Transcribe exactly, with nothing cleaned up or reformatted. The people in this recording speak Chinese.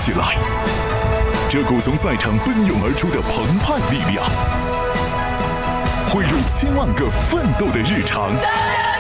起来。这股从赛场奔涌而出的澎湃力量，汇入千万个奋斗的日常。